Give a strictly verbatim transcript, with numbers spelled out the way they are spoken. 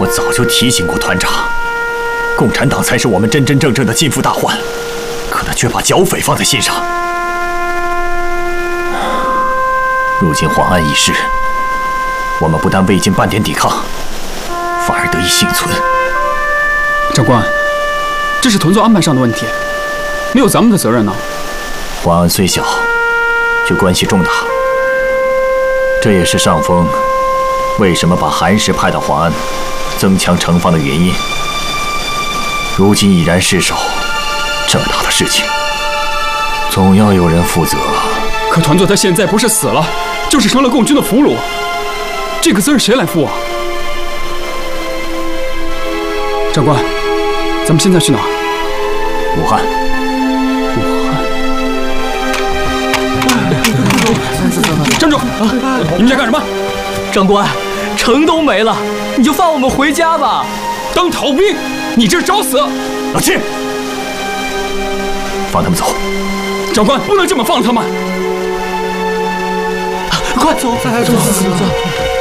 我早就提醒过团长，共产党才是我们真真正正的心腹大患，可他却把剿匪放在心上。如今黄安已逝，我们不但未尽半点抵抗，反而得以幸存。 长官，这是团座安排上的问题，没有咱们的责任呢。 黄安虽小，却关系重大。这也是上峰为什么把韩氏派到黄安，增强城防的原因。如今已然失守，这么大的事情，总要有人负责。 可团座他现在不是死了，就是成了共军的俘虏，这个责任谁来负啊？长官，咱们现在去哪儿？ 武汉。 武汉。站住！你们在干什么？ 长官，城都没了，你就放我们回家吧。 当逃兵，你这是找死！ 老七，放他们走。 长官，不能这么放他们。 快走，走走走走。